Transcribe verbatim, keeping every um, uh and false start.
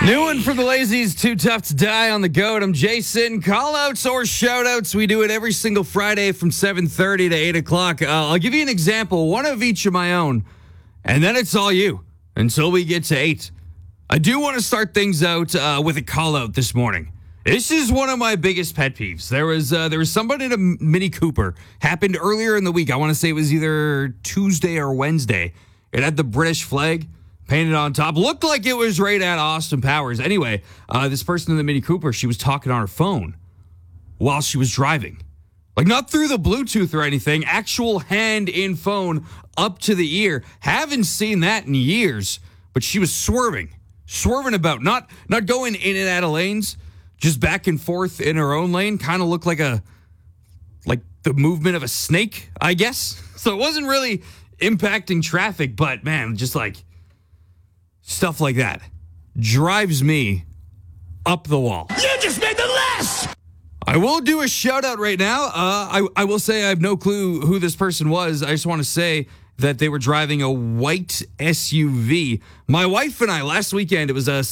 New one for the lazies, too tough to die on the goat. I'm Jason. Call-outs or shout-outs, we do it every single Friday from seven thirty to eight o'clock. Uh, I'll give you an example, one of each of my own, and then it's all you until we get to eight. I do want to start things out uh, with a call-out this morning. This is one of my biggest pet peeves. There was uh, there was somebody in a Mini Cooper. Happened earlier in the week. I want to say it was either Tuesday or Wednesday. It had the British flag painted on top. Looked like it was right at Austin Powers. Anyway, uh, this person in the Mini Cooper, she was talking on her phone while she was driving. Like, not through the Bluetooth or anything. Actual hand in phone up to the ear. Haven't seen that in years. But she was swerving. Swerving about. Not, not going in and out of lanes. Just back and forth in her own lane. Kind of looked like a... like the movement of a snake, I guess. So it wasn't really impacting traffic. But, man, just like... stuff like that drives me up the wall. You just made the list! I will do a shout out right now. Uh, I, I will say I have no clue who this person was. I just want to say that they were driving a white S U V. My wife and I, last weekend, it was a